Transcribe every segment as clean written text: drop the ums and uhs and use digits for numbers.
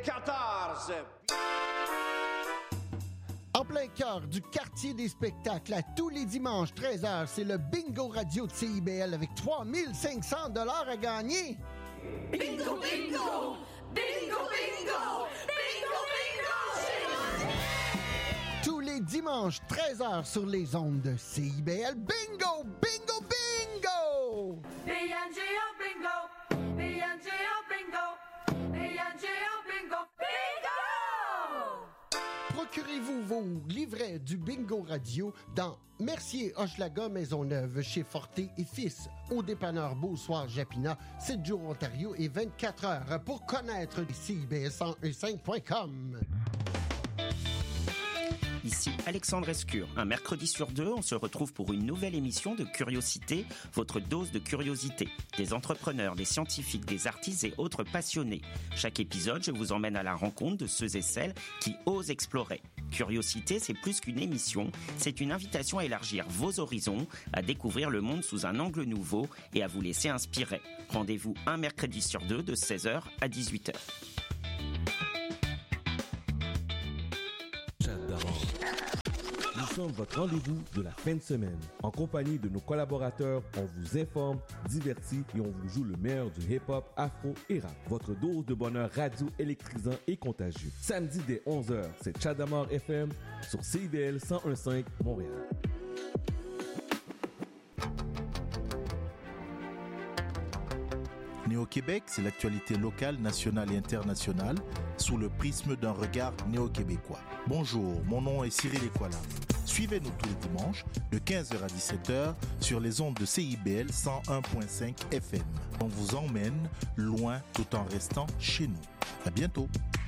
14. En plein cœur du quartier des spectacles, à tous les dimanches 13h, c'est le Bingo Radio de CIBL avec 3500 $ à gagner. Bingo, bingo! Bingo, bingo! Bingo, bingo! Tous les dimanches 13h sur les ondes de CIBL. Bingo, bingo, bingo! B-N-G-O, bingo! B-N-G-O, bingo! B-N-G-O, bingo! Bingo! Procurez-vous vos livrets du Bingo Radio dans Mercier, Hochelaga, Maisonneuve, chez Forté et Fils, au dépanneur Beausoir, Japina, 7 jours Ontario et 24 heures. Pour connaître CIBL1015.com. Ici Alexandre Escure. Un mercredi sur deux, on se retrouve pour une nouvelle émission de Curiosité, votre dose de curiosité. Des entrepreneurs, des scientifiques, des artistes et autres passionnés. Chaque épisode, je vous emmène à la rencontre de ceux et celles qui osent explorer. Curiosité, c'est plus qu'une émission, c'est une invitation à élargir vos horizons, à découvrir le monde sous un angle nouveau et à vous laisser inspirer. Rendez-vous un mercredi sur deux de 16h à 18h. Nous sommes votre rendez-vous de la fin de semaine. En compagnie de nos collaborateurs, on vous informe, divertit et on vous joue le meilleur du hip-hop, afro et rap. Votre dose de bonheur radio électrisant et contagieux. Samedi dès 11h, c'est Chadamar FM sur CIBL 101.5 Montréal. Néo-Québec, c'est l'actualité locale, nationale et internationale sous le prisme d'un regard néo-québécois. Bonjour, mon nom est Cyril Ekwala. Suivez-nous tous les dimanches de 15h à 17h sur les ondes de CIBL 101.5 FM. On vous emmène loin tout en restant chez nous. À bientôt.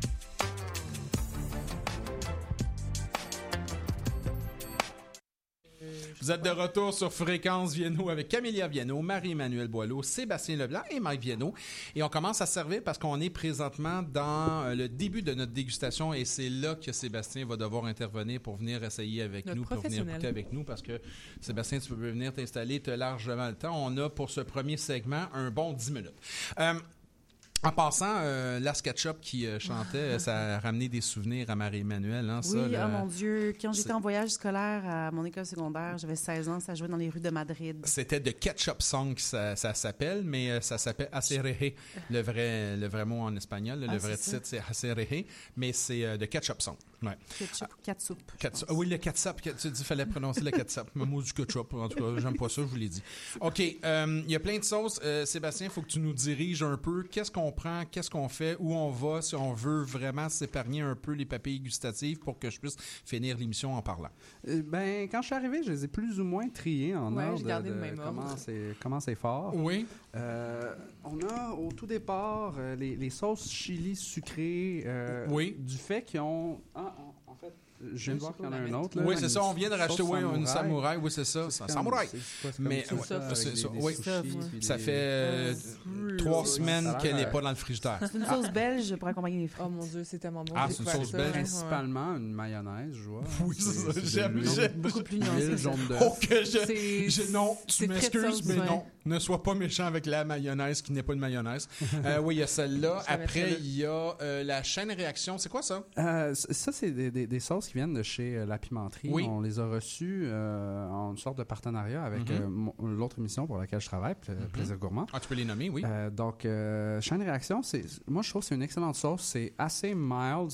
Vous êtes de retour sur Fréquence Vienno avec Camélia Vienno, Marie-Emmanuelle Boileau, Sébastien Leblanc et Mike Vienno. Et on commence à servir parce qu'on est présentement dans le début de notre dégustation et c'est là que Sébastien va devoir intervenir pour venir essayer avec nous, pour venir goûter avec nous parce que Sébastien, tu peux venir t'installer, tu as largement le temps. On a pour ce premier segment un bon 10 minutes. En passant, Las Ketchup qui chantait, ça a ramené des souvenirs à Marie-Emmanuelle. Hein, oui, ça, oh mon Dieu. Quand j'étais en voyage scolaire à mon école secondaire, j'avais 16 ans, ça jouait dans les rues de Madrid. C'était The Ketchup Song, ça s'appelle, mais ça s'appelle Acerreje, le vrai mot en espagnol. Le vrai titre, c'est Acerreje, mais c'est The Ketchup Song. Ouais. Ketchup ou catsup. Oui, le catsup. Tu dis qu'il fallait prononcer le catsup. Le mot du ketchup. En tout cas, j'aime pas ça, je vous l'ai dit. OK. Il y a plein de sauces. Sébastien, il faut que tu nous diriges un peu. Qu'est-ce qu'on prend? Qu'est-ce qu'on fait? Où on va? Si on veut vraiment s'épargner un peu les papilles gustatives pour que je puisse finir l'émission en parlant. Quand je suis arrivé, je les ai plus ou moins triés en ordre. J'ai gardé le même ordre. Comment c'est fort. Oui. On a au tout départ les sauces chili sucrées. Oui. Du fait qu'ils ont... en fait, je viens de voir qu'il y en a un autre. Là, oui, c'est ça. On vient de racheter une samouraï. Oui, c'est ça. C'est samouraï. Mais ça fait 3 semaines qu'elle n'est pas dans le frigidaire. C'est une sauce belge pour accompagner les frites. Oh mon Dieu, c'est tellement bon. Ah, c'est une sauce belge. Principalement une mayonnaise, je vois. Oui, c'est ça. J'aime. Beaucoup plus nuancé. Oh, que non, tu m'excuses, mais non. Ne sois pas méchant avec la mayonnaise qui n'est pas une mayonnaise. Oui, il y a celle-là. Après, il y a la chaîne réaction. C'est quoi ça? Ça, c'est des sauces qui viennent de chez La Pimenterie. Oui. On les a reçues en une sorte de partenariat avec l'autre émission pour laquelle je travaille, Plaisir Gourmand. Ah, tu peux les nommer, oui. Donc, chaîne réaction, moi, je trouve que c'est une excellente sauce. C'est assez mild.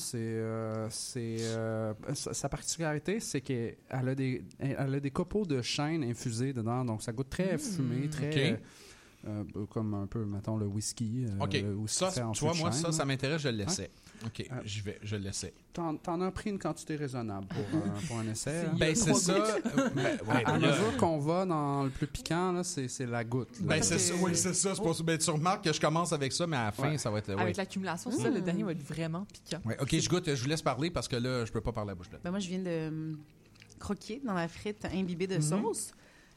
Sa particularité, c'est qu'elle a des copeaux de chêne infusés dedans. Donc, ça goûte très fumé, très... comme un peu, mettons, le whisky. OK. Ça, tu vois, moi, ça m'intéresse, je le laissais. OK, je le laissais. T'en as pris une quantité raisonnable pour un essai. C'est ça. À mesure qu'on va dans le plus piquant, là, c'est la goutte. Là. C'est ça. Oui, c'est ça. C'est pas... tu remarques que je commence avec ça, mais à la fin, ça va être... Avec l'accumulation, ça, le dernier va être vraiment piquant. Ouais. OK, je goûte. Je vous laisse parler parce que là, je peux pas parler à la bouche pleine. Moi, je viens de croquer dans la frite imbibée de sauce.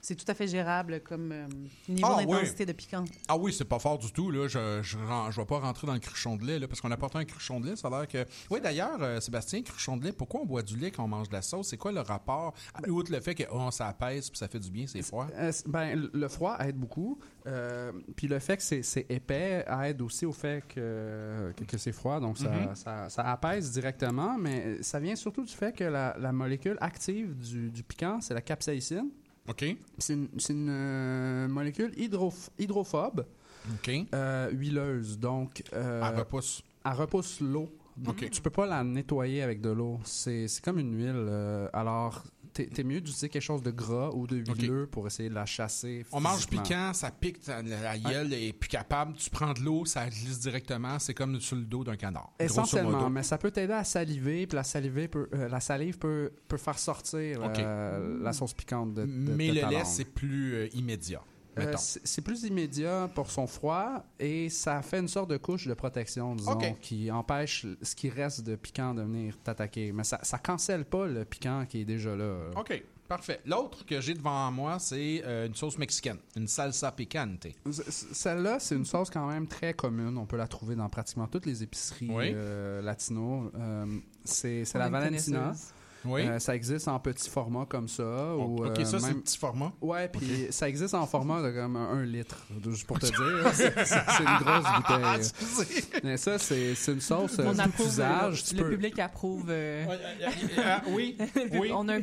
C'est tout à fait gérable comme niveau d'intensité de piquant. Ah oui, c'est pas fort du tout. Là. Je vais pas rentrer dans le cruchon de lait là, parce qu'on a apporté un cruchon de lait. Ça a l'air que... Oui, d'ailleurs, Sébastien, cruchon de lait, pourquoi on boit du lait quand on mange de la sauce? C'est quoi le rapport? Outre le fait que ça apaise puis ça fait du bien, c'est froid. Le froid aide beaucoup. Puis le fait que c'est épais aide aussi au fait que c'est froid. Donc ça apaise directement. Mais ça vient surtout du fait que la molécule active du piquant, c'est la capsaïcine. OK. C'est une molécule hydrophobe, huileuse. Donc, elle repousse l'eau. Okay. Tu peux pas la nettoyer avec de l'eau. C'est comme une huile. Alors, t'es mieux d'utiliser quelque chose de gras ou de huileux pour essayer de la chasser. On mange piquant, ça pique, la gueule est plus capable. Tu prends de l'eau, ça glisse directement. C'est comme sur le dos d'un canard. Essentiellement, mais ça peut t'aider à saliver, puis la salive peut faire sortir la sauce piquante de mais ta le lait, langue. c'est plus immédiat. C'est plus immédiat pour son froid et ça fait une sorte de couche de protection, disons, qui empêche ce qui reste de piquant de venir t'attaquer. Mais ça cancelle pas le piquant qui est déjà là. OK, parfait. L'autre que j'ai devant moi, c'est une sauce mexicaine, une salsa picante. Celle-là, c'est une sauce quand même très commune. On peut la trouver dans pratiquement toutes les épiceries latino. C'est la Valentina. Oui. Ça existe en petit format comme ça. OK, ça, c'est un petit format. Ouais, puis ça existe en format de comme 1 litre, juste pour te dire. C'est une grosse bouteille. Mais ça, c'est une sauce On approuve, d'usage. le public approuve. Oui. On a